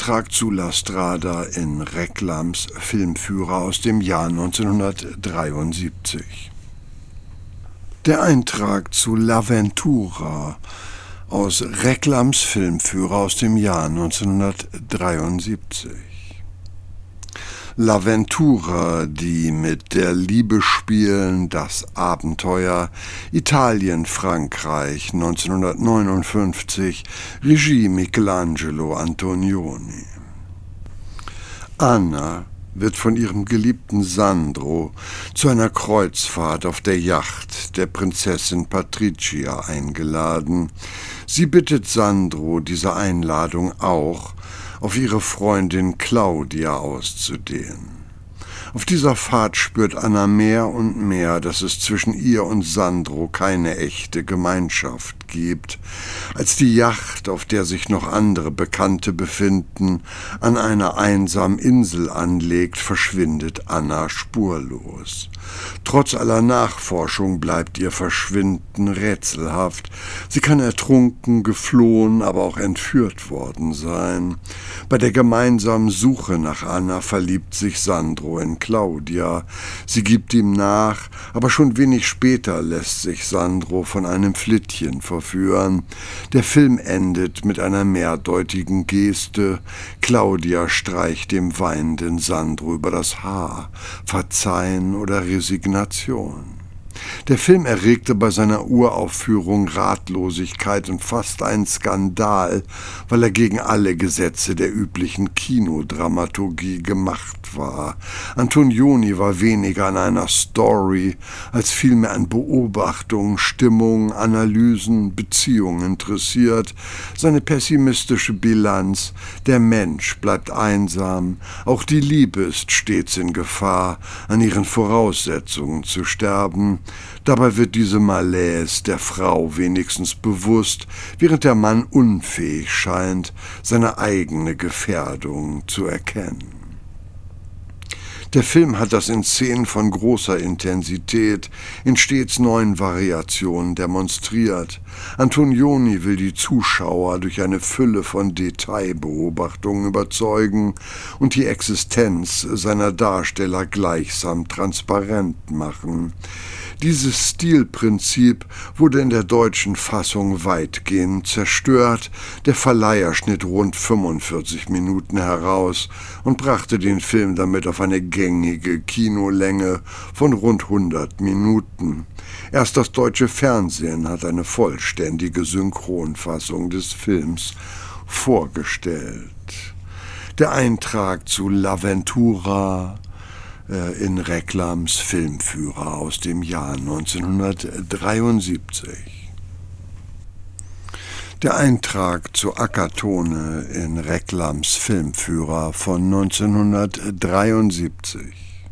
Eintrag zu La Strada in Reclams Filmführer aus dem Jahr 1973. Der Eintrag zu L'Avventura aus Reclams Filmführer aus dem Jahr 1973. L'Avventura, die mit der Liebe spielen, das Abenteuer, Italien, Frankreich, 1959, Regie Michelangelo Antonioni. Anna wird von ihrem geliebten Sandro zu einer Kreuzfahrt auf der Yacht der Prinzessin Patricia eingeladen. Sie bittet Sandro, diese Einladung auch auf ihre Freundin Claudia auszudehnen. Auf dieser Fahrt spürt Anna mehr und mehr, dass es zwischen ihr und Sandro keine echte Gemeinschaft gibt. Als die Yacht, auf der sich noch andere Bekannte befinden, an einer einsamen Insel anlegt, verschwindet Anna spurlos. Trotz aller Nachforschung bleibt ihr Verschwinden rätselhaft. Sie kann ertrunken, geflohen, aber auch entführt worden sein. Bei der gemeinsamen Suche nach Anna verliebt sich Sandro in Claudia. Sie gibt ihm nach, aber schon wenig später lässt sich Sandro von einem Flittchen verführen. Der Film endet mit einer mehrdeutigen Geste. Claudia streicht dem weinenden Sandro über das Haar. Verzeihen oder Resignation. Der Film erregte bei seiner Uraufführung Ratlosigkeit und fast einen Skandal, weil er gegen alle Gesetze der üblichen Kinodramaturgie gemacht war. Antonioni war weniger an einer Story, als vielmehr an Beobachtungen, Stimmungen, Analysen, Beziehungen interessiert. Seine pessimistische Bilanz: der Mensch bleibt einsam, auch die Liebe ist stets in Gefahr, an ihren Voraussetzungen zu sterben. Dabei wird diese Malaise der Frau wenigstens bewusst, während der Mann unfähig scheint, seine eigene Gefährdung zu erkennen. Der Film hat das in Szenen von großer Intensität, in stets neuen Variationen demonstriert. Antonioni will die Zuschauer durch eine Fülle von Detailbeobachtungen überzeugen und die Existenz seiner Darsteller gleichsam transparent machen. Dieses Stilprinzip wurde in der deutschen Fassung weitgehend zerstört. Der Verleiher schnitt rund 45 Minuten heraus und brachte den Film damit auf eine gängige Kinolänge von rund 100 Minuten. Erst das deutsche Fernsehen hat eine vollständige Synchronfassung des Films vorgestellt. Der Eintrag zu L'Avventura in Reclams Filmführer aus dem Jahr 1973. Der Eintrag zu Akatone in Reclams Filmführer von 1973.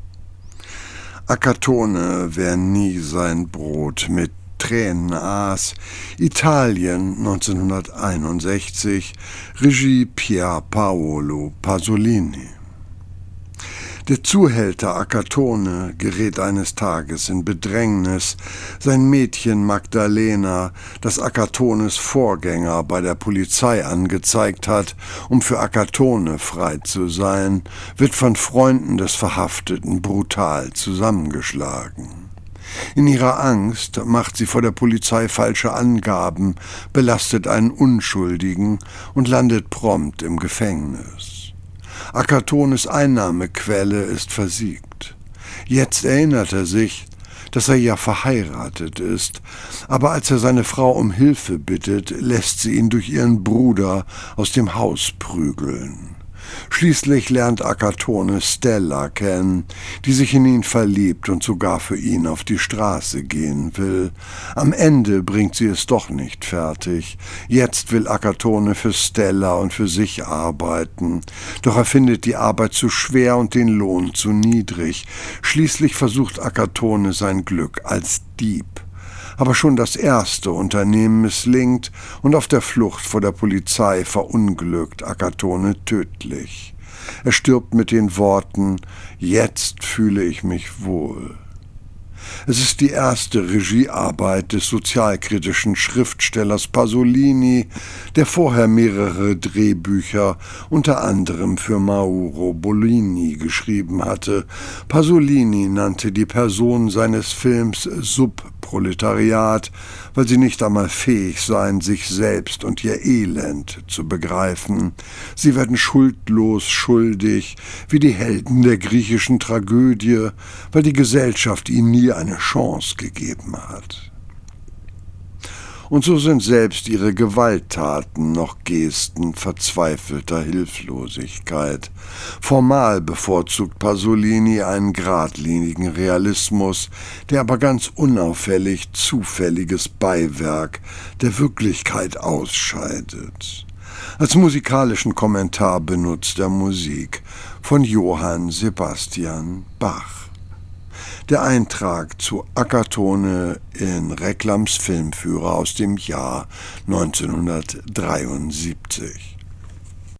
Akatone, wer nie sein Brot mit Tränen aß, Italien 1961, Regie Pier Paolo Pasolini. Der Zuhälter Akatone gerät eines Tages in Bedrängnis. Sein Mädchen Magdalena, das Akatones Vorgänger bei der Polizei angezeigt hat, um für Akatone frei zu sein, wird von Freunden des Verhafteten brutal zusammengeschlagen. In ihrer Angst macht sie vor der Polizei falsche Angaben, belastet einen Unschuldigen und landet prompt im Gefängnis. Akatones Einnahmequelle ist versiegt. Jetzt erinnert er sich, dass er ja verheiratet ist, aber als er seine Frau um Hilfe bittet, lässt sie ihn durch ihren Bruder aus dem Haus prügeln. Schließlich lernt Akatone Stella kennen, die sich in ihn verliebt und sogar für ihn auf die Straße gehen will. Am Ende bringt sie es doch nicht fertig. Jetzt will Akatone für Stella und für sich arbeiten. Doch er findet die Arbeit zu schwer und den Lohn zu niedrig. Schließlich versucht Akatone sein Glück als Dieb. Aber schon das erste Unternehmen misslingt und auf der Flucht vor der Polizei verunglückt Akatone tödlich. Er stirbt mit den Worten: »Jetzt fühle ich mich wohl.« Es ist die erste Regiearbeit des sozialkritischen Schriftstellers Pasolini, der vorher mehrere Drehbücher unter anderem für Mauro Bolini geschrieben hatte. Pasolini nannte die Person seines Films Subproletariat, weil sie nicht einmal fähig seien, sich selbst und ihr Elend zu begreifen. Sie werden schuldlos schuldig, wie die Helden der griechischen Tragödie, weil die Gesellschaft ihnen nie eine Chance gegeben hat. Und so sind selbst ihre Gewalttaten noch Gesten verzweifelter Hilflosigkeit. Formal bevorzugt Pasolini einen geradlinigen Realismus, der aber ganz unauffällig zufälliges Beiwerk der Wirklichkeit ausscheidet. Als musikalischen Kommentar benutzt er Musik von Johann Sebastian Bach. Der Eintrag zu Ackertone in Reclams Filmführer aus dem Jahr 1973.